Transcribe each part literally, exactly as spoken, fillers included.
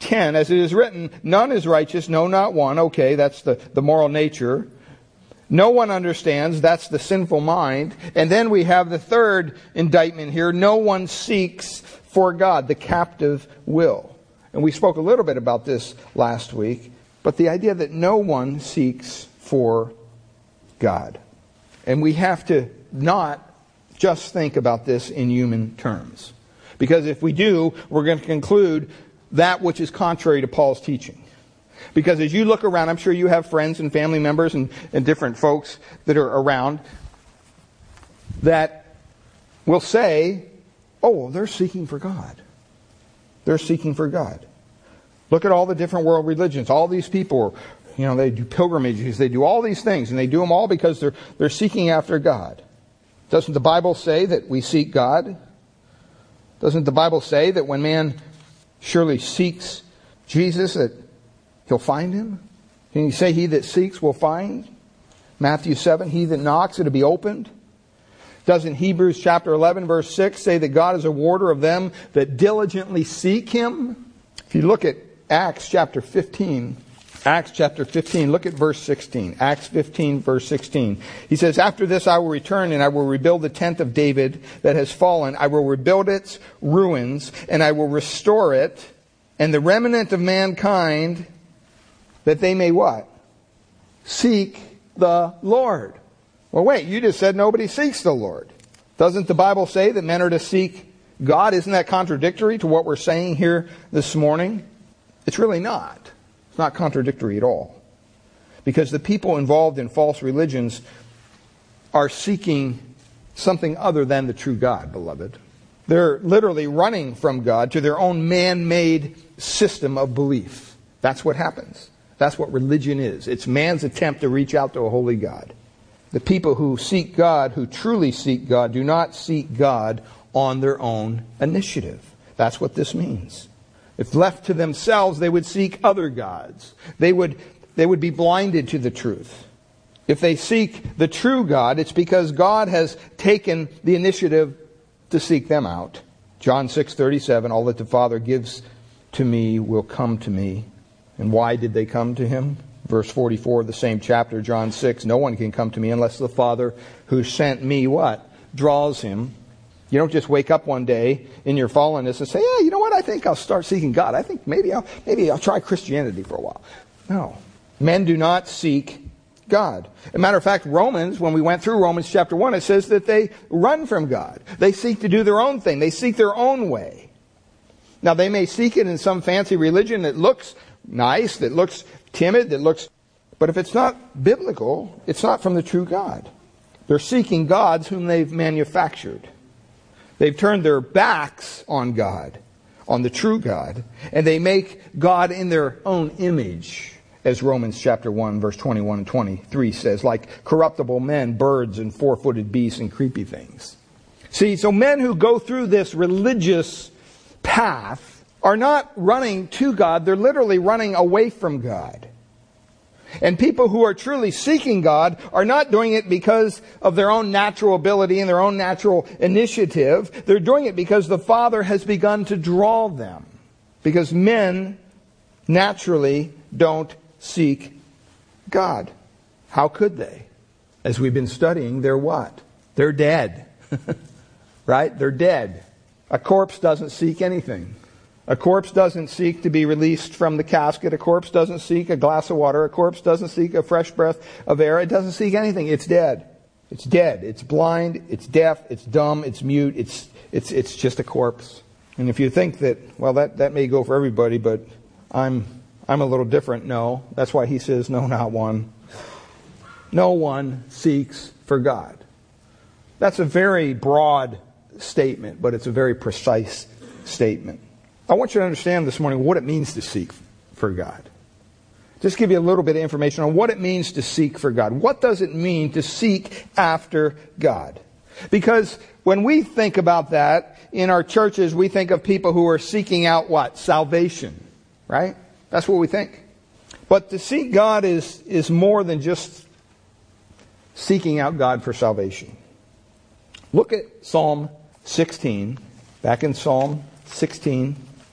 ten, as it is written, none is righteous, no, not one. Okay, that's the, the moral nature. No one understands, that's the sinful mind. And then we have the third indictment here, no one seeks for God, the captive will. And we spoke a little bit about this last week, but the idea that no one seeks for God. And we have to not just think about this in human terms. Because if we do, we're going to conclude that which is contrary to Paul's teaching. Because as you look around, I'm sure you have friends and family members and, and different folks that are around that will say, oh, they're seeking for God. They're seeking for God. Look at all the different world religions. All these people, you know, they do pilgrimages, they do all these things, and they do them all because they're they're seeking after God. Doesn't the Bible say that we seek God? Doesn't the Bible say that when man surely seeks Jesus, that he'll find him? Can you say he that seeks will find? Matthew seven, he that knocks, it'll be opened. Doesn't Hebrews chapter eleven verse six say that God is a rewarder of them that diligently seek him? If you look at Acts chapter fifteen, Acts chapter fifteen, look at verse sixteen. Acts fifteen verse sixteen. He says, after this I will return and I will rebuild the tent of David that has fallen. I will rebuild its ruins and I will restore it, and the remnant of mankind, that they may what? Seek the Lord. Well, wait, you just said nobody seeks the Lord. Doesn't the Bible say that men are to seek God? Isn't that contradictory to what we're saying here this morning? It's really not. It's not contradictory at all. Because the people involved in false religions are seeking something other than the true God, beloved. They're literally running from God to their own man-made system of belief. That's what happens. That's what religion is. It's man's attempt to reach out to a holy God. The people who seek God, who truly seek God, do not seek God on their own initiative. That's what this means. If left to themselves, they would seek other gods. They would, they would be blinded to the truth. If they seek the true God, it's because God has taken the initiative to seek them out. John six thirty-seven, all that the Father gives to me will come to me. And why did they come to him? Verse forty-four of the same chapter, John six, no one can come to me unless the Father who sent me, what? Draws him. You don't just wake up one day in your fallenness and say, yeah, you know what? I think I'll start seeking God. I think maybe I'll, maybe I'll try Christianity for a while. No. Men do not seek God. As a matter of fact, Romans, when we went through Romans chapter one, it says that they run from God. They seek to do their own thing. They seek their own way. Now, they may seek it in some fancy religion that looks nice, that looks timid, that looks... But if it's not biblical, it's not from the true God. They're seeking gods whom they've manufactured. They've turned their backs on God, on the true God, and they make God in their own image, as Romans chapter one, verse twenty-one and twenty-three says, like corruptible men, birds, and four-footed beasts, and creepy things. See, so men who go through this religious path are not running to God, they're literally running away from God. And people who are truly seeking God are not doing it because of their own natural ability and their own natural initiative. They're doing it because the Father has begun to draw them. Because men naturally don't seek God. How could they? As we've been studying, they're what? They're dead. Right? They're dead. A corpse doesn't seek anything. A corpse doesn't seek to be released from the casket. A corpse doesn't seek a glass of water. A corpse doesn't seek a fresh breath of air. It doesn't seek anything. It's dead. It's dead. It's blind. It's deaf. It's dumb. It's mute. It's it's it's just a corpse. And if you think that, well, that, that may go for everybody, but I'm I'm a little different. No. That's why he says, no, not one. No one seeks for God. That's a very broad statement, but it's a very precise statement. I want you to understand this morning what it means to seek for God. Just give you a little bit of information on what it means to seek for God. What does it mean to seek after God? Because when we think about that in our churches, we think of people who are seeking out what? Salvation. Right? That's what we think. But to seek God is, is more than just seeking out God for salvation. Look at Psalm sixteen. Back in Psalm sixteen.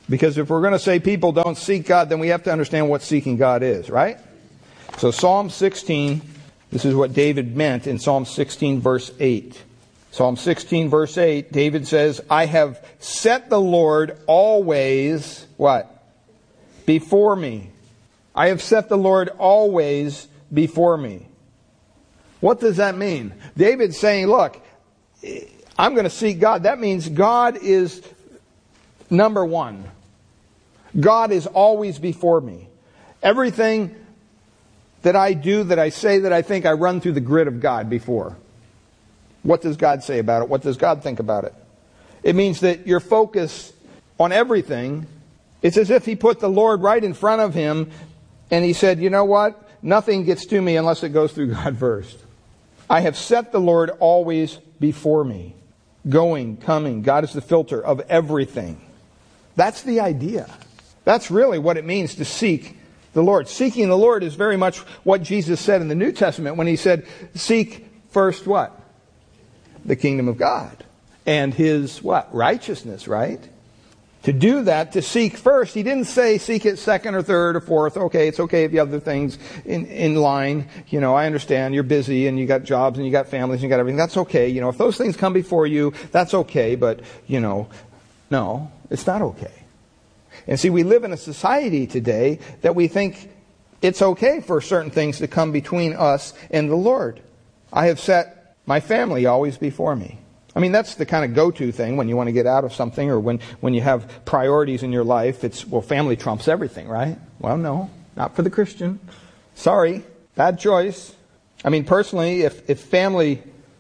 Because if we're going to say people don't seek God, then we have to understand what seeking God is, right? So Psalm sixteen, this is what David meant in Psalm sixteen verse eight. Psalm sixteen verse eight, David says, I have set the Lord always, what? Before me. I have set the Lord always before me. What does that mean? David's saying, look, I'm going to seek God. That means God is number one. God is always before me. Everything that I do, that I say, that I think, I run through the grid of God before. What does God say about it? What does God think about it? It means that your focus on everything, it's as if He put the Lord right in front of Him and He said, you know what? Nothing gets to me unless it goes through God first. I have set the Lord always before me. Going, coming. God is the filter of everything. That's the idea. That's really what it means to seek the Lord. Seeking the Lord is very much what Jesus said in the New Testament when He said, seek first what? The kingdom of God. And His what? Righteousness, right? To do that, to seek first, He didn't say seek it second or third or fourth. Okay, it's okay if you have other things in, in line. You know, I understand you're busy and you got jobs and you got families and you got everything. That's okay. You know, if those things come before you, that's okay. But, you know, no, it's not okay. And see, we live in a society today that we think it's okay for certain things to come between us and the Lord. I have set my family always before me. I mean, that's the kind of go-to thing when you want to get out of something or when, when you have priorities in your life. It's, well, family trumps everything, right? Well, no, not for the Christian. Sorry, bad choice. I mean, personally, if, if family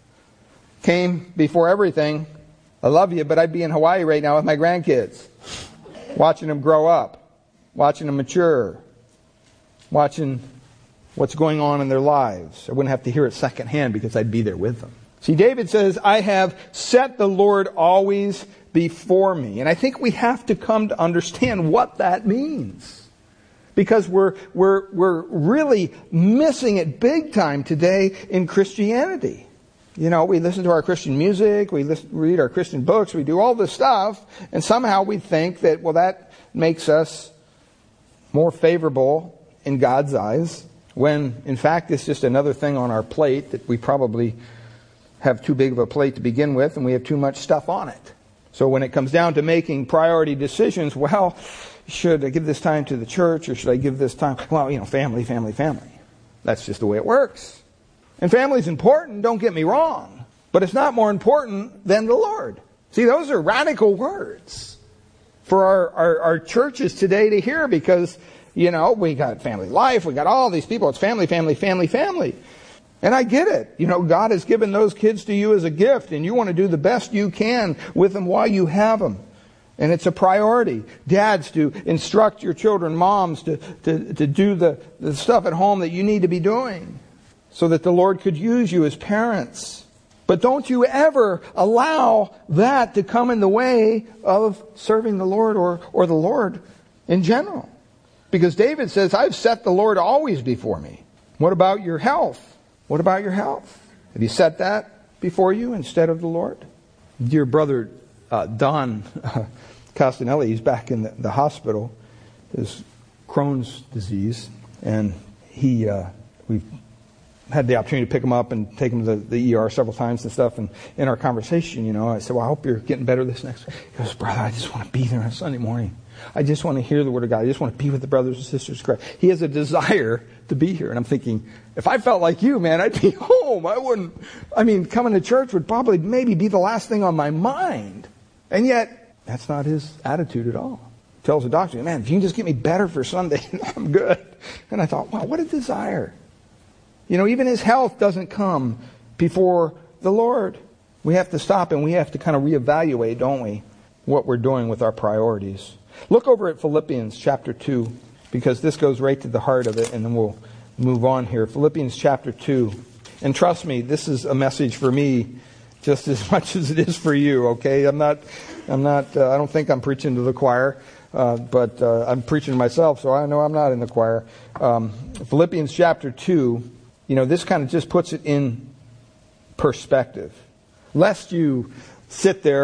came before everything, I love you, but I'd be in Hawaii right now with my grandkids, watching them grow up, watching them mature, watching what's going on in their lives. I wouldn't have to hear it secondhand because I'd be there with them. See, David says, I have set the Lord always before me. And I think we have to come to understand what that means. Because we're, we're, we're really missing it big time today in Christianity. You know, we listen to our Christian music, we listen, read our Christian books, we do all this stuff, and somehow we think that, well, that makes us more favorable in God's eyes, when in fact it's just another thing on our plate that we probably have too big of a plate to begin with, and we have too much stuff on it. So when it comes down to making priority decisions, well, should I give this time to the church or should I give this time? Well, you know, family, family, family. That's just the way it works. And family's important, don't get me wrong, but it's not more important than the Lord. See, those are radical words for our, our, our churches today to hear because, you know, we got family life, we got all these people, it's family, family, family, family. And I get it. You know, God has given those kids to you as a gift, and you want to do the best you can with them while you have them. And it's a priority. Dads, to instruct your children, moms, to, to, to do the, the stuff at home that you need to be doing so that the Lord could use you as parents. But don't you ever allow that to come in the way of serving the Lord or, or the Lord in general. Because David says, I've set the Lord always before me. What about your health? What about your health? Have you set that before you instead of the Lord? Dear brother uh, Don uh, Castanelli, he's back in the, the hospital. His Crohn's disease. And he, uh, we've had the opportunity to pick him up and take him to the, the E R several times and stuff. And in our conversation, you know, I said, well, I hope you're getting better this next week. He goes, brother, I just want to be there on Sunday morning. I just want to hear the Word of God. I just want to be with the brothers and sisters of Christ. He has a desire to be here. And I'm thinking, if I felt like you, man, I'd be home. I wouldn't, I mean, coming to church would probably maybe be the last thing on my mind. And yet, that's not his attitude at all. He tells the doctor, man, if you can just get me better for Sunday, I'm good. And I thought, wow, what a desire. You know, even his health doesn't come before the Lord. We have to stop and we have to kind of reevaluate, don't we, what we're doing with our priorities. Look over at Philippians chapter two, because this goes right to the heart of it, and then we'll move on here. Philippians chapter two. And trust me, this is a message for me just as much as it is for you, okay? I'm not, I'm not, uh, I don't think I'm preaching to the choir, uh, but uh, I'm preaching to myself, so I know I'm not in the choir. Um, Philippians chapter two, you know, this kind of just puts it in perspective. Lest you sit there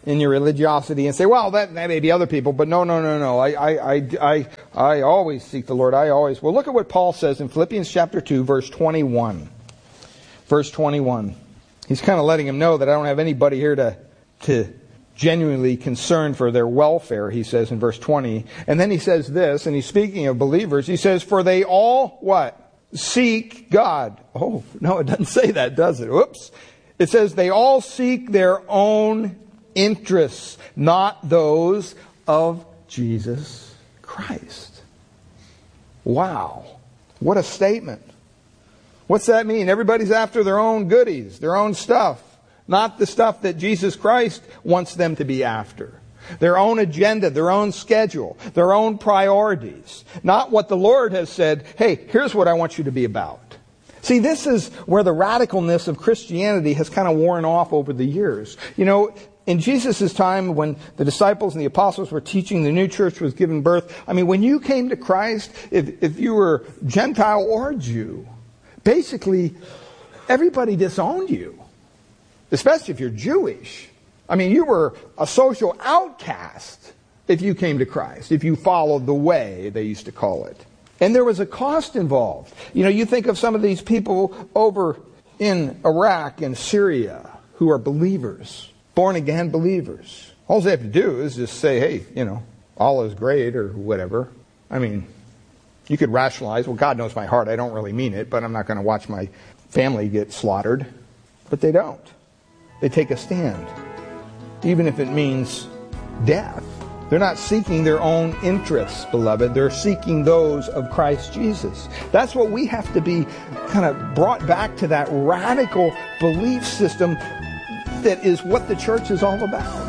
in your religiosity and say, well, that, that may be other people, but no, no, no, no. I, I, I, I, I always seek the Lord. I always. Well, look at what Paul says in Philippians chapter two, verse twenty-one. Verse twenty-one. He's kind of letting him know that I don't have anybody here to, to genuinely concerned for their welfare, he says in verse twenty. And then he says this, and he's speaking of believers. He says, for they all, what? Seek God. Oh, no, it doesn't say that, does it? Whoops. It says they all seek their own interests, not those of Jesus Christ. Wow. What a statement. What's that mean? Everybody's after their own goodies, their own stuff, not the stuff that Jesus Christ wants them to be after. Their own agenda, their own schedule, their own priorities. Not what the Lord has said, hey, here's what I want you to be about. See, this is where the radicalness of Christianity has kind of worn off over the years. You know, in Jesus' time, when the disciples and the apostles were teaching, the new church was given birth. I mean, when you came to Christ, if, if you were Gentile or Jew, basically everybody disowned you. Especially if you're Jewish. I mean, you were a social outcast if you came to Christ, if you followed the way, they used to call it. And there was a cost involved. You know, you think of some of these people over in Iraq and Syria who are believers, born-again believers. All they have to do is just say, hey, you know, Allah is great or whatever. I mean, you could rationalize, well, God knows my heart. I don't really mean it, but I'm not going to watch my family get slaughtered. But they don't. They take a stand, even if it means death. They're not seeking their own interests, beloved. They're seeking those of Christ Jesus. That's what we have to be kind of brought back to, that radical belief system that is what the church is all about.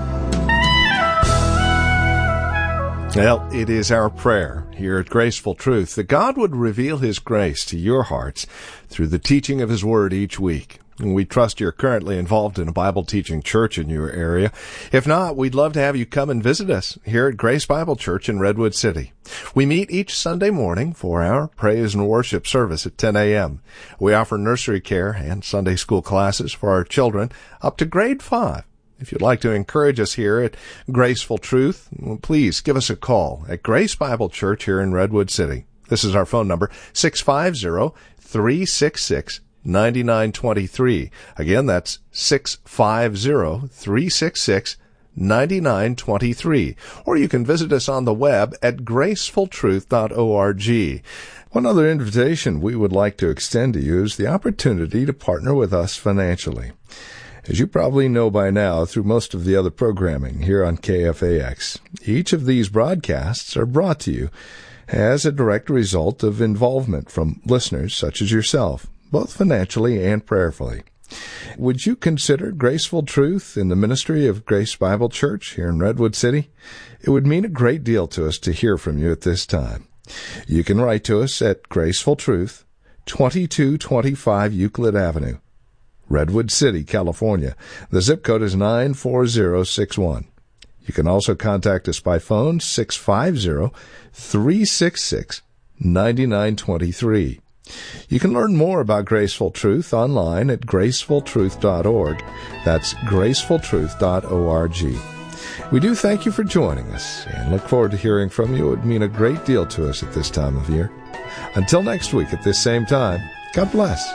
Well, it is our prayer here at Graceful Truth that God would reveal His grace to your hearts through the teaching of His Word each week. And we trust you're currently involved in a Bible teaching church in your area. If not, we'd love to have you come and visit us here at Grace Bible Church in Redwood City. We meet each Sunday morning for our praise and worship service at ten a.m. We offer nursery care and Sunday school classes for our children up to grade five. If you'd like to encourage us here at Graceful Truth, please give us a call at Grace Bible Church here in Redwood City. This is our phone number, six five zero, three six six, nine nine two three. Again, that's six five zero, three six six, nine nine two three. Or you can visit us on the web at graceful truth dot org. One other invitation we would like to extend to you is the opportunity to partner with us financially. As you probably know by now through most of the other programming here on K F A X, each of these broadcasts are brought to you as a direct result of involvement from listeners such as yourself, both financially and prayerfully. Would you consider Graceful Truth in the ministry of Grace Bible Church here in Redwood City? It would mean a great deal to us to hear from you at this time. You can write to us at Graceful Truth, twenty-two twenty-five Euclid Avenue, Redwood City, California. The zip code is nine four zero six one. You can also contact us by phone, six five zero, three six six, nine nine two three. You can learn more about Graceful Truth online at graceful truth dot org. That's graceful truth dot org. We do thank you for joining us and look forward to hearing from you. It would mean a great deal to us at this time of year. Until next week at this same time, God bless.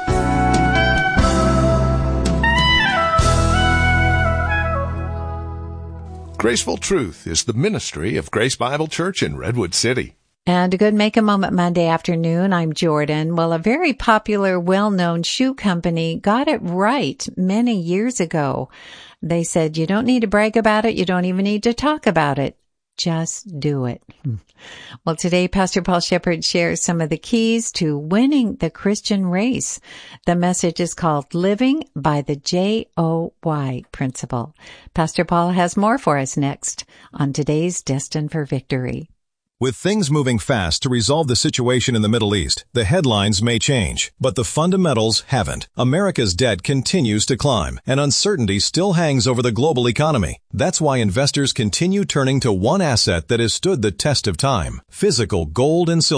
Graceful Truth is the ministry of Grace Bible Church in Redwood City. And a good Make a Moment Monday afternoon. I'm Jordan. Well, a very popular, well-known shoe company got it right many years ago. They said, you don't need to brag about it. You don't even need to talk about it. Just do it. Well, today, Pastor Paul Shepherd shares some of the keys to winning the Christian race. The message is called Living by the J O Y Principle. Pastor Paul has more for us next on today's Destined for Victory. With things moving fast to resolve the situation in the Middle East, the headlines may change, but the fundamentals haven't. America's debt continues to climb, and uncertainty still hangs over the global economy. That's why investors continue turning to one asset that has stood the test of time: physical gold and silver.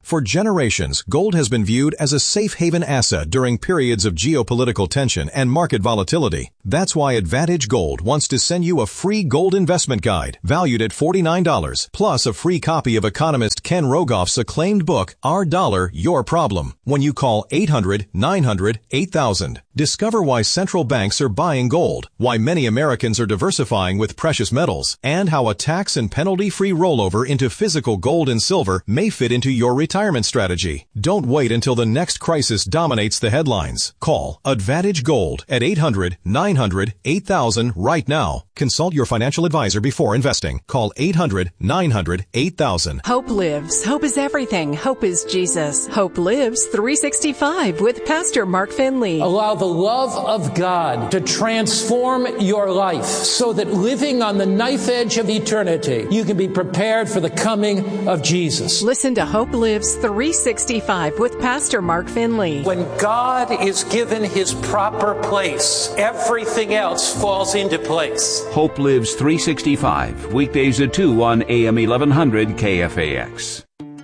For generations, gold has been viewed as a safe haven asset during periods of geopolitical tension and market volatility. That's why Advantage Gold wants to send you a free gold investment guide valued at forty-nine dollars, plus a free copy of economist Ken Rogoff's acclaimed book, Our Dollar, Your Problem, when you call eight hundred, nine hundred, eight thousand. Discover why central banks are buying gold, why many Americans are diversifying with precious metals, and how a tax and penalty-free rollover into physical gold and silver may fit into your retirement strategy. Don't wait until the next crisis dominates the headlines. Call Advantage Gold at eight hundred, nine hundred, eight thousand right now. Consult your financial advisor before investing. Call eight hundred, nine hundred, eight thousand. Hope lives. Hope is everything. Hope is Jesus. Hope lives three sixty-five with Pastor Mark Finley. Allow the love of God to transform your life so that living on the knife edge of eternity, you can be prepared for the coming of Jesus. Listen to Hope Lives three sixty-five with Pastor Mark Finley. When God is given his proper place, everything else falls into place. Hope Lives three sixty-five, weekdays at two on A M eleven hundred K F A X.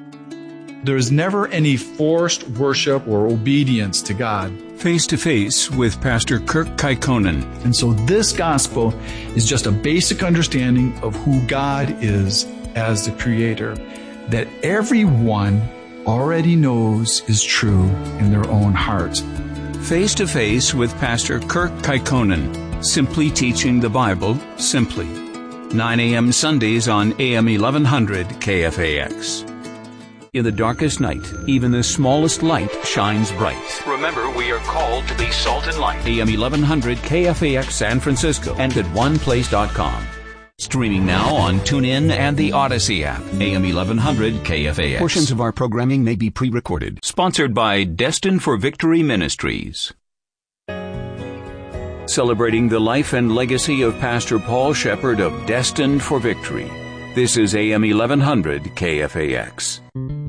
There's never any forced worship or obedience to God. Face to Face with Pastor Kirk Kekkonen. And so this gospel is just a basic understanding of who God is as the Creator, that everyone already knows is true in their own heart. Face to Face with Pastor Kirk Kekkonen. Simply teaching the Bible simply. nine a.m. Sundays on A M eleven hundred K F A X. In the darkest night, even the smallest light shines bright. Remember, we are called to be salt and light. A M eleven hundred K F A X San Francisco and at one place dot com. Streaming now on TuneIn and the Odyssey app. A M eleven hundred K F A X. Portions of our programming may be pre-recorded. Sponsored by Destined for Victory Ministries. Celebrating the life and legacy of Pastor Paul Shepherd of Destined for Victory. This is A M eleven hundred K F A X.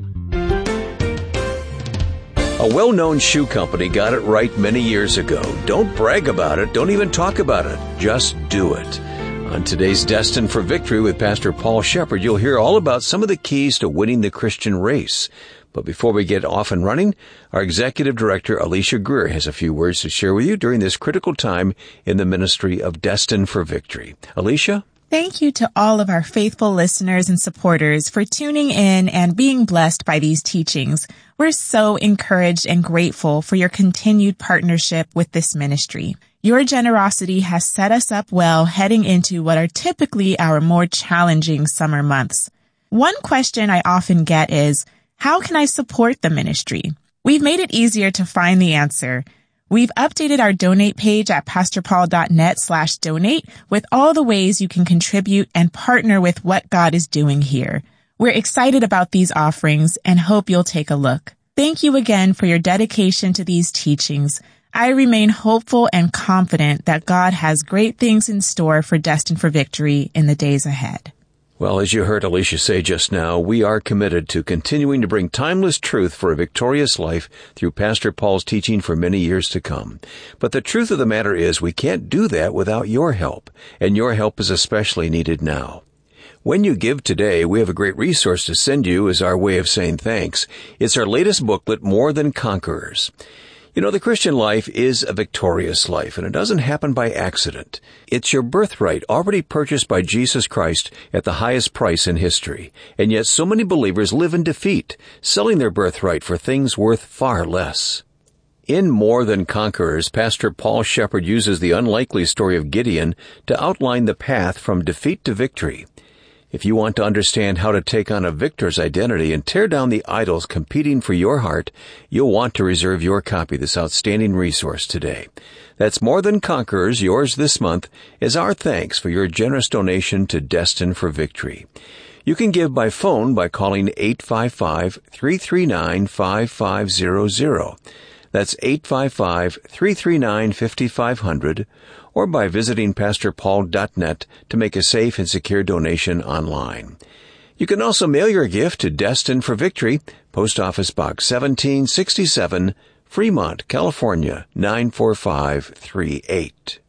A well-known shoe company got it right many years ago. Don't brag about it. Don't even talk about it. Just do it. On today's Destined for Victory with Pastor Paul Shepherd, you'll hear all about some of the keys to winning the Christian race. But before we get off and running, our Executive Director, Alicia Greer, has a few words to share with you during this critical time in the ministry of Destined for Victory. Alicia? Thank you to all of our faithful listeners and supporters for tuning in and being blessed by these teachings. We're so encouraged and grateful for your continued partnership with this ministry. Your generosity has set us up well heading into what are typically our more challenging summer months. One question I often get is, how can I support the ministry? We've made it easier to find the answer. We've updated our donate page at pastorpaul.net slash donate with all the ways you can contribute and partner with what God is doing here. We're excited about these offerings and hope you'll take a look. Thank you again for your dedication to these teachings. I remain hopeful and confident that God has great things in store for Destined for Victory in the days ahead. Well, as you heard Alicia say just now, we are committed to continuing to bring timeless truth for a victorious life through Pastor Paul's teaching for many years to come. But the truth of the matter is we can't do that without your help, and your help is especially needed now. When you give today, we have a great resource to send you as our way of saying thanks. It's our latest booklet, More Than Conquerors. You know, the Christian life is a victorious life, and it doesn't happen by accident. It's your birthright, already purchased by Jesus Christ at the highest price in history. And yet so many believers live in defeat, selling their birthright for things worth far less. In More Than Conquerors, Pastor Paul Shepherd uses the unlikely story of Gideon to outline the path from defeat to victory. If you want to understand how to take on a victor's identity and tear down the idols competing for your heart, you'll want to reserve your copy of this outstanding resource today. That's More Than Conquerors, yours this month, as our thanks for your generous donation to Destined for Victory. You can give by phone by calling eight five five, three three nine, five five zero zero. That's eight five five, three three nine, five five zero zero, or by visiting pastor paul dot net to make a safe and secure donation online. You can also mail your gift to Destined for Victory, Post Office Box seventeen sixty-seven, Fremont, California, nine four five three eight.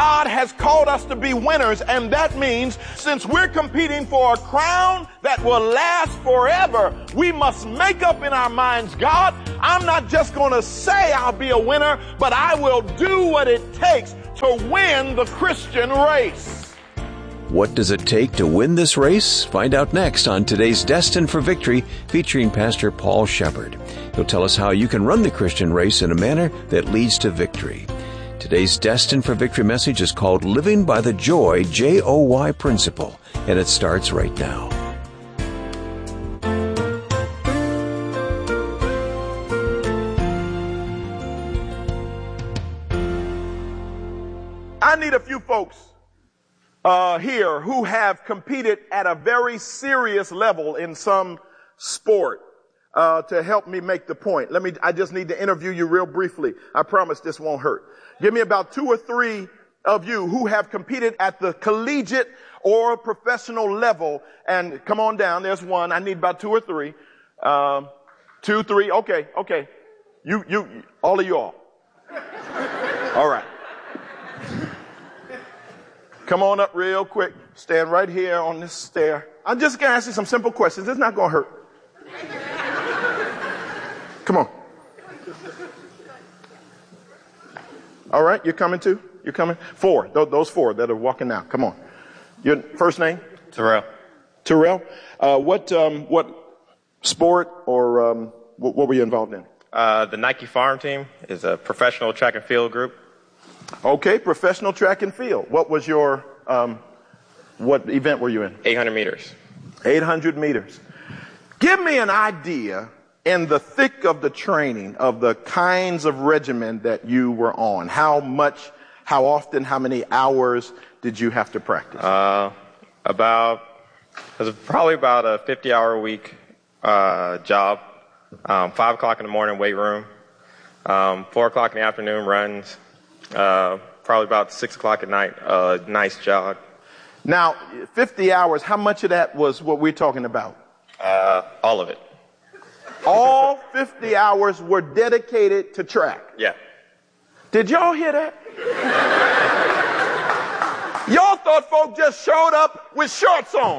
God has called us to be winners, and that means since we're competing for a crown that will last forever, we must make up in our minds, God, I'm not just going to say I'll be a winner, but I will do what it takes to win the Christian race. What does it take to win this race? Find out next on today's Destined for Victory, featuring Pastor Paul Shepherd. He'll tell us how you can run the Christian race in a manner that leads to victory. Today's Destined for Victory message is called Living by the Joy, J O Y Principle, and it starts right now. I need a few folks uh, here who have competed at a very serious level in some sport uh, to help me make the point. Let me, I just need to interview you real briefly. I promise this won't hurt. Give me about two or three of you who have competed at the collegiate or professional level. And come on down. There's one. I need about two or three. Um, two, three. Okay. Okay. You, you, all of you all. All right. Come on up real quick. Stand right here on this stair. I'm just going to ask you some simple questions. It's not going to hurt. Come on. All right. You're coming too? You're coming? Four. Th- those four that are walking now. Come on. Your first name? Terrell. Terrell. Uh, what, um, what sport or, um, what, what were you involved in? Uh, the Nike Farm Team is a professional track and field group. Okay, professional track and field. What was your, um, what event were you in? eight hundred meters. eight hundred meters. Give me an idea in the thick of the training of the kinds of regimen that you were on. How much, how often, how many hours did you have to practice? Uh, about, it was probably about a fifty hour a week, uh, job. Um, five o'clock in the morning, weight room. Um, four o'clock in the afternoon, runs. Uh, probably about six o'clock at night, uh, nice jog. Now, fifty hours, how much of that was what we're talking about? Uh, all of it. All fifty hours were dedicated to track? Yeah. Did y'all hear that? Y'all thought folk just showed up with shorts on.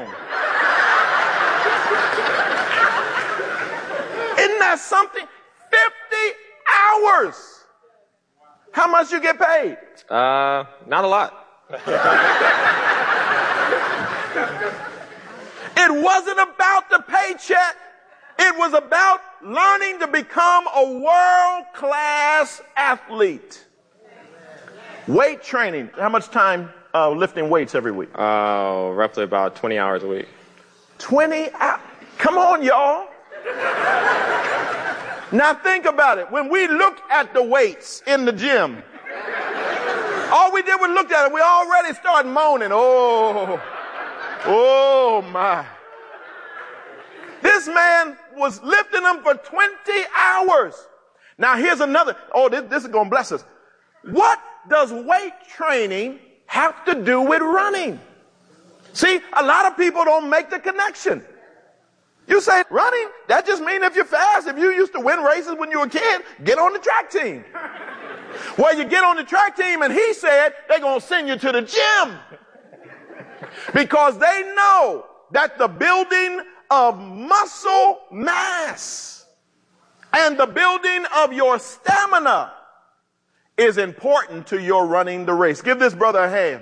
Isn't that something? fifty hours. How much you get paid? Uh, not a lot. It wasn't about the paycheck. It was about learning to become a world-class athlete. Weight training. How much time uh, lifting weights every week? Uh, roughly about twenty hours a week. twenty hours? Come on, y'all. Now think about it. When we look at the weights in the gym, all we did was look at it. We already started moaning. Oh, oh my. This man was lifting them for twenty hours. Now here's another. Oh, this, this is going to bless us. What does weight training have to do with running? See, a lot of people don't make the connection. You say running, that just means if you're fast, if you used to win races when you were a kid, get on the track team. Well, you get on the track team and he said they're going to send you to the gym because they know that the building of muscle mass and the building of your stamina is important to your running the race. Give this brother a hand.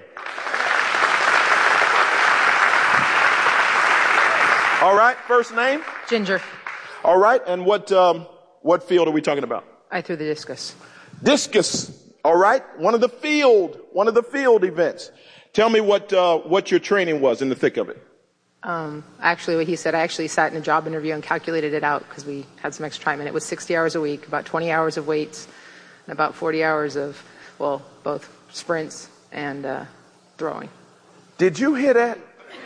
All right, first name? Ginger. All right, and what um, what field are we talking about? I threw the discus. Discus. All right, one of the field, one of the field events. Tell me what uh, what your training was in the thick of it. Um, actually, what he said, I actually sat in a job interview and calculated it out because we had some extra time, and it was sixty hours a week, about twenty hours of weights, and about forty hours of, well, both sprints and uh, throwing. Did you hear that?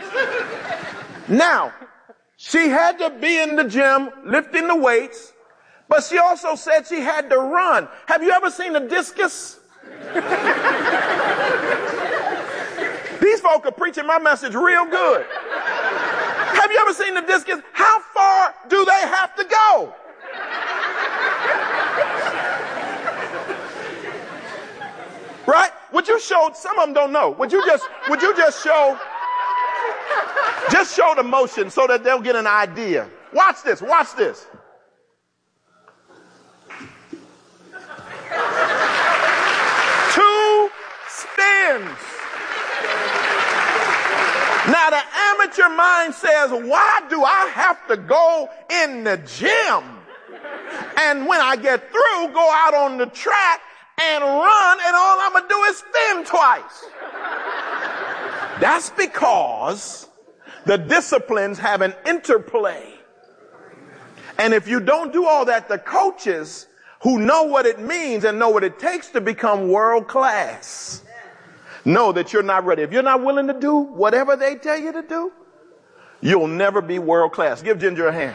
Now, she had to be in the gym lifting the weights, but she also said she had to run. Have you ever seen a discus? These folk are preaching my message real good. Have you ever seen the discus? How far do they have to go? Right? would you show, some of them don't know. Would you just, would you just show, just show the motion so that they'll get an idea. Watch this, watch this. Two spins. Now the amateur mind says, why do I have to go in the gym? And when I get through, go out on the track and run, and all I'm gonna do is spin twice. That's because the disciplines have an interplay. And if you don't do all that, the coaches who know what it means and know what it takes to become world class know that you're not ready. If you're not willing to do whatever they tell you to do, you'll never be world class. Give Ginger a hand.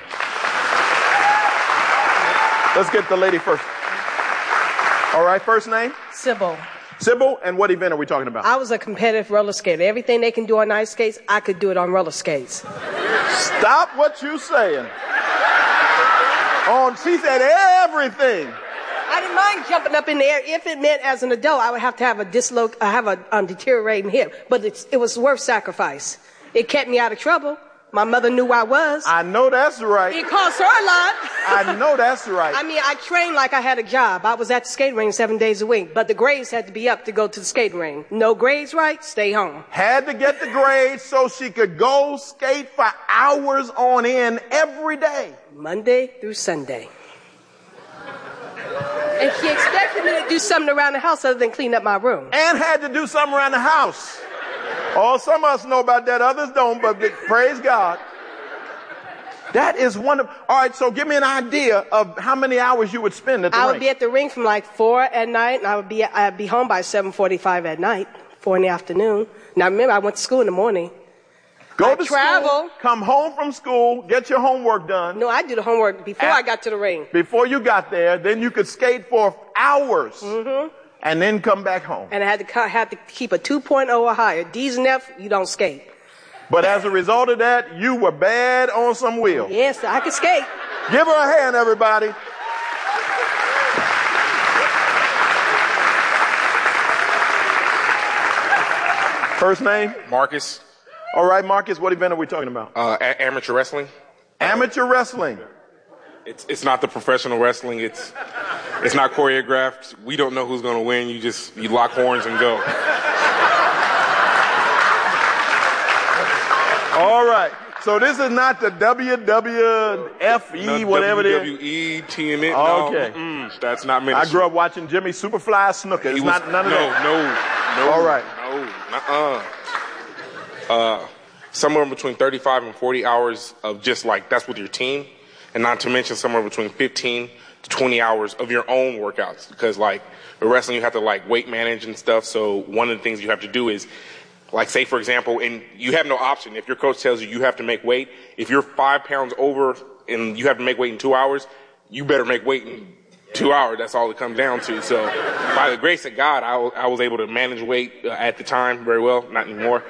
Let's get the lady first. All right, first name? Sybil. Sybil, and what event are we talking about? I was a competitive roller skater. Everything they can do on ice skates, I could do it on roller skates. Stop what you saying. On, she said everything. I didn't mind jumping up in the air. If it meant as an adult, I would have to have a disloc, I have a um, deteriorating hip. But it's, it was worth sacrifice. It kept me out of trouble. My mother knew I was. I know that's right. It cost her a lot. I know that's right. I mean, I trained like I had a job. I was at the skating ring seven days a week, but the grades had to be up to go to the skating ring. No grades right, stay home. Had to get the grades so she could go skate for hours on end every day. Monday through Sunday. And she expected me to do something around the house other than clean up my room. And had to do something around the house. Oh, some of us know about that, others don't, but praise God. That is one of, all right, so give me an idea of how many hours you would spend at the I would ring. be at the ring from like four at night, and I would be, I'd be home by seven forty-five at night, four in the afternoon. Now remember, I went to school in the morning. Go I to travel. school, come home from school, get your homework done. No, I did the homework before at, I got to the ring. Before you got there, then you could skate for hours. Mm-hmm. And then come back home. And I had to, had to keep a two point oh or higher. D's and F, you don't skate. But as a result of that, you were bad on some wheels. Yes, I could skate. Give her a hand, everybody. First name? Marcus. All right, Marcus, what event are we talking about? Uh, a- amateur wrestling. Amateur wrestling. It's it's not the professional wrestling. It's it's not choreographed. We don't know who's going to win. You just you lock horns and go. All right. So this is not the W W F E, no, whatever W W W E, T N N. Okay. No, mm-mm, that's not me. I grew up watching Jimmy Superfly Snooker. It's He not was, none of no, that. No, no, All right. No, uh-uh. Uh, somewhere between thirty-five and forty hours of just like, that's with your team. And not to mention somewhere between fifteen to twenty hours of your own workouts. Because like, with wrestling, you have to like weight manage and stuff. So one of the things you have to do is, like say for example, and you have no option. If your coach tells you you have to make weight, if you're five pounds over and you have to make weight in two hours, you better make weight in two hours. That's all it comes down to. So by the grace of God, I, w- I was able to manage weight uh, at the time very well. Not anymore.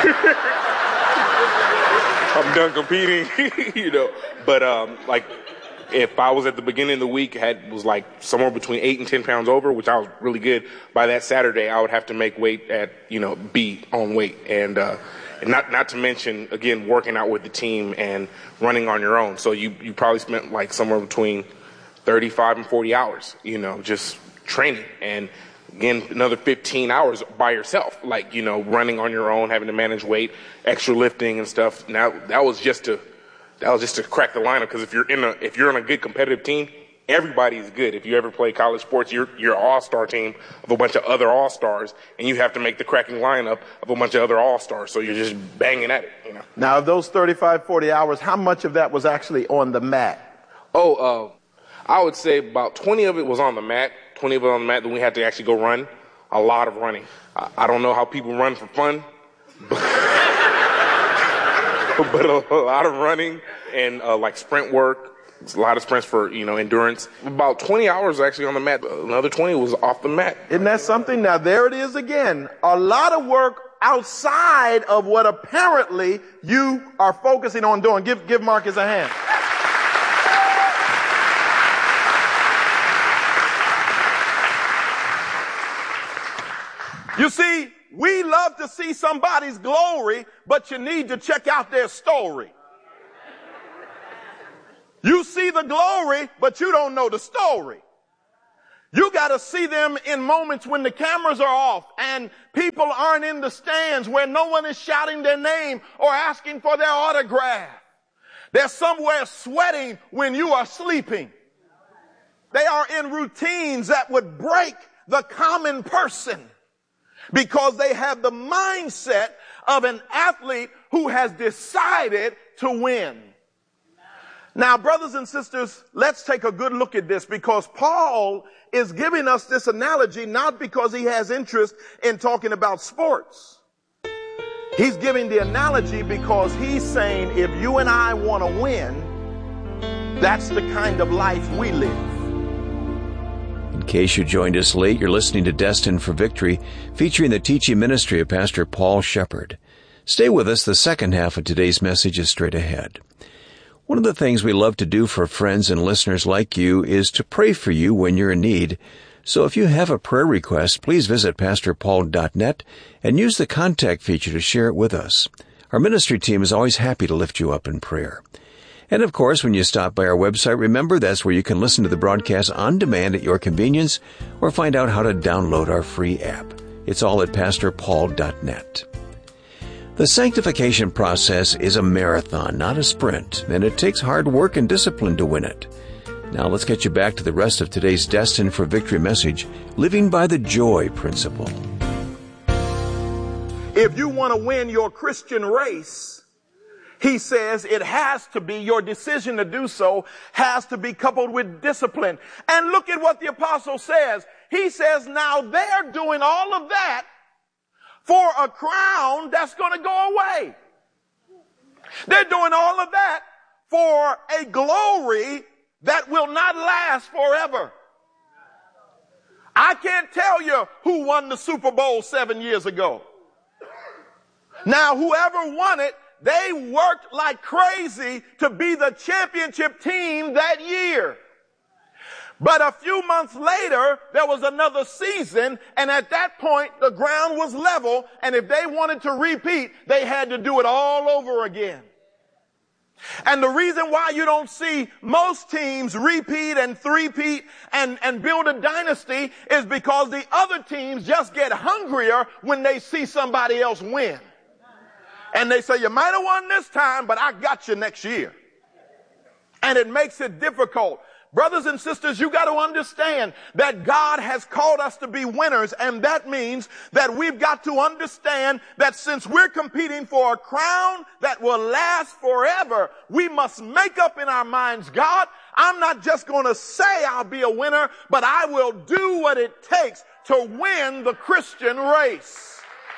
I'm done competing, you know. But um, like, if I was at the beginning of the week, had was like somewhere between eight and ten pounds over, which I was really good. By that Saturday, I would have to make weight at you know be on weight, and uh, and not not to mention again working out with the team and running on your own. So you you probably spent like somewhere between thirty-five and forty hours, you know, just training and. Again, another fifteen hours by yourself, like, you know, running on your own, having to manage weight, extra lifting and stuff. Now, that was just to, that was just to crack the lineup. Because if you're in a, if you're on a good competitive team, everybody's good. If you ever play college sports, you're, you're an all-star team of a bunch of other all-stars, and you have to make the cracking lineup of a bunch of other all-stars. So you're just banging at it, you know. Now, of those thirty-five, forty hours, how much of that was actually on the mat? Oh, uh, I would say about twenty of it was on the mat. twenty of it on the mat, then we had to actually go run. A lot of running. I, I don't know how people run for fun, but, but a, a lot of running and uh, like sprint work. It's a lot of sprints for, you know, endurance. About twenty hours actually on the mat. Another twenty was off the mat. Isn't that something? Now, there it is again. A lot of work outside of what apparently you are focusing on doing. Give, give Marcus a hand. You see, we love to see somebody's glory, but you need to check out their story. You see the glory, but you don't know the story. You got to see them in moments when the cameras are off and people aren't in the stands, where no one is shouting their name or asking for their autograph. They're somewhere sweating when you are sleeping. They are in routines that would break the common person because they have the mindset of an athlete who has decided to win. Now, brothers and sisters, let's take a good look at this, because Paul is giving us this analogy not because he has interest in talking about sports. He's giving the analogy because he's saying if you and I want to win, that's the kind of life we live. In case you joined us late, you're listening to Destined for Victory, featuring the teaching ministry of Pastor Paul Shepherd. Stay with us. The second half of today's message is straight ahead. One of the things we love to do for friends and listeners like you is to pray for you when you're in need. So if you have a prayer request, please visit pastor paul dot net and use the contact feature to share it with us. Our ministry team is always happy to lift you up in prayer. And of course, when you stop by our website, remember that's where you can listen to the broadcast on demand at your convenience or find out how to download our free app. It's all at pastor paul dot net. The sanctification process is a marathon, not a sprint, and it takes hard work and discipline to win it. Now let's get you back to the rest of today's Destined for Victory message, Living by the Joy Principle. If you want to win your Christian race, he says it has to be, your decision to do so has to be coupled with discipline. And look at what the apostle says. He says, now they're doing all of that for a crown that's going to go away. They're doing all of that for a glory that will not last forever. I can't tell you who won the Super Bowl seven years ago. Now, whoever won it, they worked like crazy to be the championship team that year. But a few months later, there was another season, and at that point, the ground was level, and if they wanted to repeat, they had to do it all over again. And the reason why you don't see most teams repeat and three-peat and, and build a dynasty is because the other teams just get hungrier when they see somebody else win. And they say, you might have won this time, but I got you next year. And it makes it difficult. Brothers and sisters, you got to understand that God has called us to be winners, and that means that we've got to understand that since we're competing for a crown that will last forever, we must make up in our minds, God, I'm not just going to say I'll be a winner, but I will do what it takes to win the Christian race.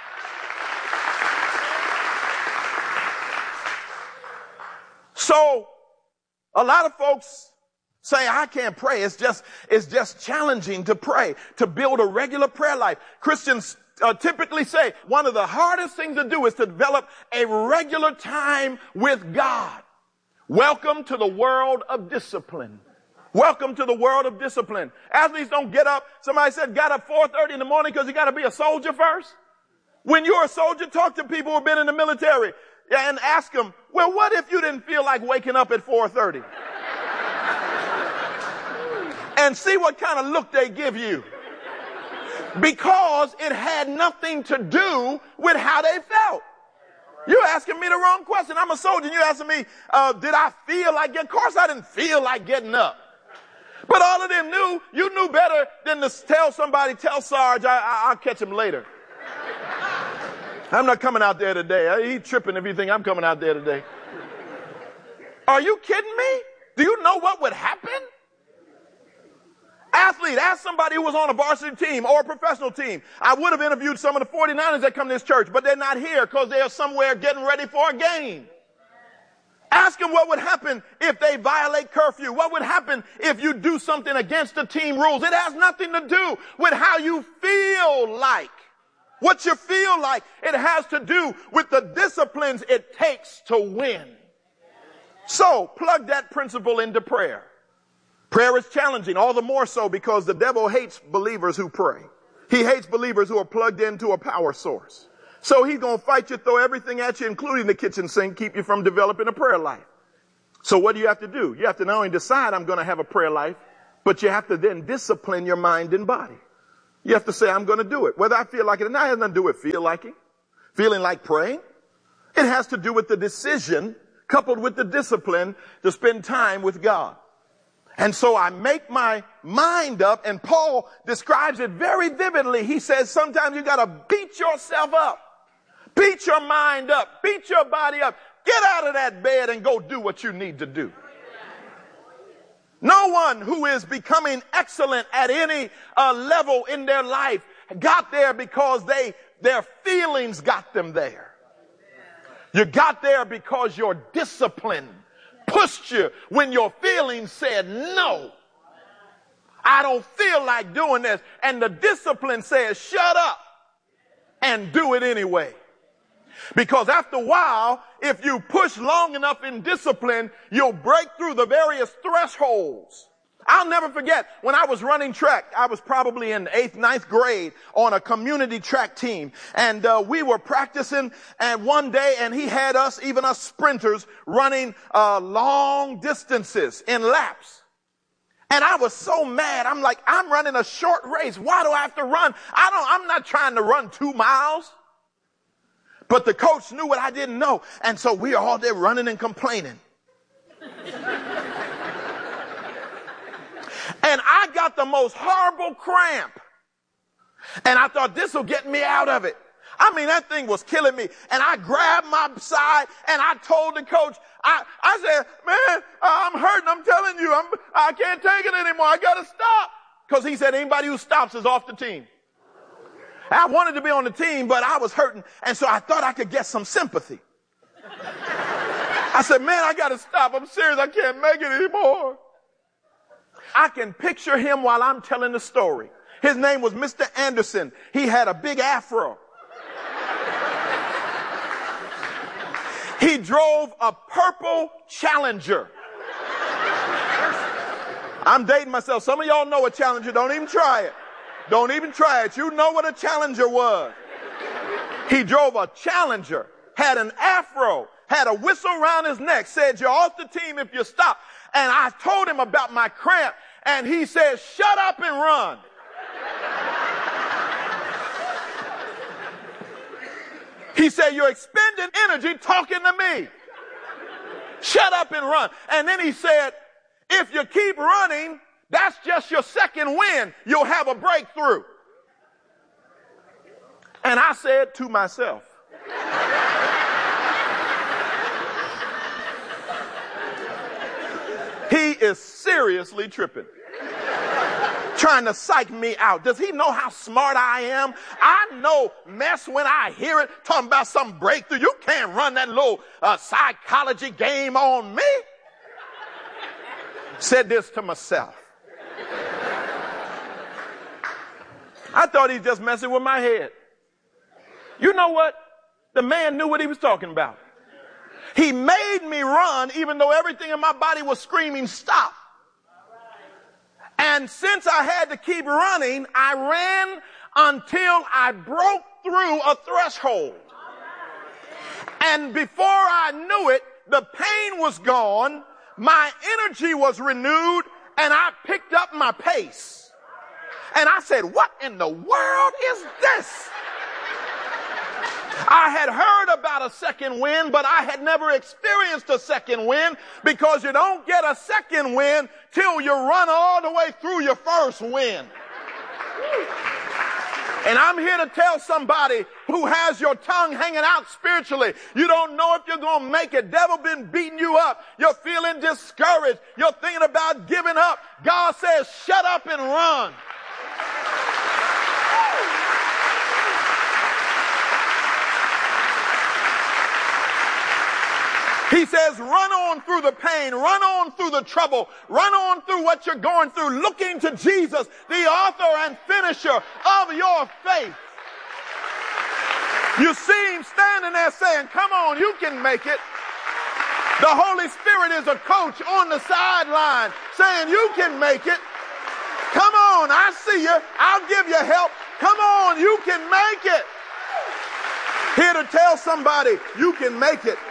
So, a lot of folks say, I can't pray. It's just, it's just challenging to pray, to build a regular prayer life. Christians uh, typically say one of the hardest things to do is to develop a regular time with God. Welcome to the world of discipline. Welcome to the world of discipline. Athletes don't get up. Somebody said got up four thirty in the morning because you got to be a soldier first. When you're a soldier, talk to people who've been in the military and ask them, well, what if you didn't feel like waking up at four thirty? And see what kind of look they give you. Because it had nothing to do with how they felt. You're asking me the wrong question. I'm a soldier. You're asking me, uh, did I feel like getting? Of course I didn't feel like getting up. But all of them knew, you knew better than to tell somebody, tell Sarge, I, I, I'll catch him later. I'm not coming out there today. He's tripping if you think I'm coming out there today. Are you kidding me? Do you know what would happen? Athlete, ask somebody who was on a varsity team or a professional team. I would have interviewed some of the forty-niners that come to this church, but they're not here because they're somewhere getting ready for a game. Ask them what would happen if they violate curfew. What would happen if you do something against the team rules? It has nothing to do with how you feel like. What you feel like. It has to do with the disciplines it takes to win. So, plug that principle into prayer. Prayer is challenging, all the more so because the devil hates believers who pray. He hates believers who are plugged into a power source. So he's going to fight you, throw everything at you, including the kitchen sink, keep you from developing a prayer life. So what do you have to do? You have to not only decide I'm going to have a prayer life, but you have to then discipline your mind and body. You have to say, I'm going to do it. Whether I feel like it or not, it has nothing to do with feel like it, feeling like praying. It has to do with the decision coupled with the discipline to spend time with God. And so I make my mind up, and Paul describes it very vividly. He says sometimes you got to beat yourself up. Beat your mind up. Beat your body up. Get out of that bed and go do what you need to do. No one who is becoming excellent at any uh, level in their life got there because they their feelings got them there. You got there because your discipline pushed you when your feelings said no. I don't feel like doing this. And the discipline says shut up and do it anyway. Because after a while, if you push long enough in discipline, you'll break through the various thresholds. I'll never forget when I was running track. I was probably in eighth, ninth grade on a community track team. And uh, we were practicing, and one day, and he had us, even us sprinters, running uh, long distances in laps. And I was so mad. I'm like, I'm running a short race. Why do I have to run? I don't, I'm not trying to run two miles. But the coach knew what I didn't know. And so we are all there running and complaining. And I got the most horrible cramp. And I thought this will get me out of it. I mean, that thing was killing me. And I grabbed my side and I told the coach, I, I said, man, I'm hurting. I'm telling you, I'm, I can't take it anymore. I got to stop. Because he said anybody who stops is off the team. I wanted to be on the team, but I was hurting. And so I thought I could get some sympathy. I said, man, I got to stop. I'm serious. I can't make it anymore. I can picture him while I'm telling the story. His name was Mister Anderson. He had a big afro. He drove a purple Challenger. I'm dating myself. Some of y'all know a Challenger. Don't even try it. Don't even try it. You know what a Challenger was. He drove a Challenger, had an afro, had a whistle around his neck, said, you're off the team if you stop. And I told him about my cramp, and he said, shut up and run. He said, you're expending energy talking to me. Shut up and run. And then he said, if you keep running, that's just your second win. You'll have a breakthrough. And I said to myself, he is seriously tripping. Trying to psych me out. Does he know how smart I am? I know mess when I hear it. Talking about some breakthrough. You can't run that little uh, psychology game on me. Said this to myself. I thought he was just messing with my head. You know what? The man knew what he was talking about. He made me run even though everything in my body was screaming, stop. And since I had to keep running, I ran until I broke through a threshold. And before I knew it, the pain was gone, my energy was renewed, and I picked up my pace. And I said, what in the world is this? I had heard about a second win, but I had never experienced a second win because you don't get a second win till you run all the way through your first win. And I'm here to tell somebody who has your tongue hanging out spiritually. You don't know if you're going to make it. Devil been beating you up. You're feeling discouraged. You're thinking about giving up. God says, shut up and run. He says, run on through the pain, run on through the trouble, run on through what you're going through, looking to Jesus, the author and finisher of your faith. You see him standing there saying, come on, you can make it. The Holy Spirit is a coach on the sideline saying, you can make it. Come on, I see you. I'll give you help. Come on, you can make it. Here to tell somebody you can make it.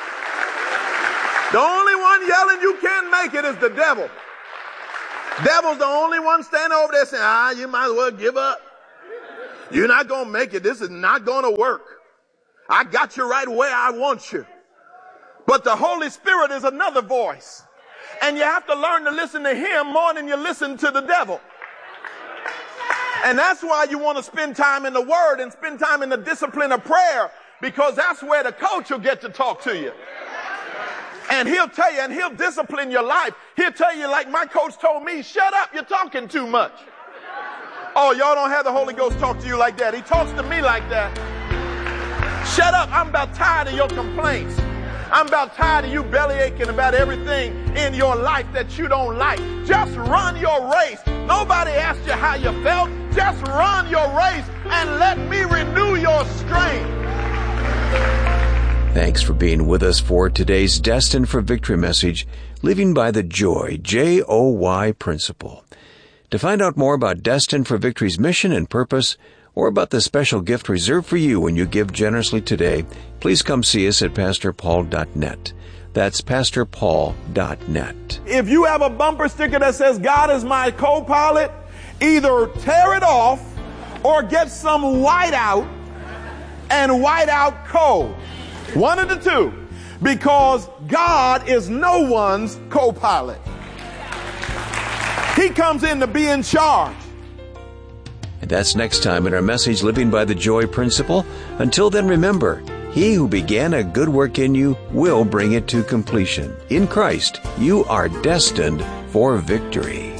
The only one yelling you can't make it is the devil. Devil's the only one standing over there saying, ah, you might as well give up. You're not going to make it. This is not going to work. I got you right where I want you. But the Holy Spirit is another voice. And you have to learn to listen to him more than you listen to the devil. And that's why you want to spend time in the Word and spend time in the discipline of prayer, because that's where the coach will get to talk to you. And he'll tell you, and he'll discipline your life. He'll tell you, like my coach told me, shut up, you're talking too much. Oh, y'all don't have the Holy Ghost talk to you like that. He talks to me like that. Shut up, I'm about tired of your complaints. I'm about tired of you belly aching about everything in your life that you don't like. Just run your race. Nobody asked you how you felt. Just run your race and let me renew your strength. Thanks for being with us for today's Destined for Victory message, Living by the Joy, J O Y principle. To find out more about Destined for Victory's mission and purpose, or about the special gift reserved for you when you give generously today, please come see us at pastor paul dot net. That's pastor paul dot net. If you have a bumper sticker that says, God is my co-pilot, either tear it off or get some whiteout and white out code. One of the two. Because God is no one's co-pilot. He comes in to be in charge. And that's next time in our message, Living by the Joy Principle. Until then, remember, he who began a good work in you will bring it to completion. In Christ, you are destined for victory.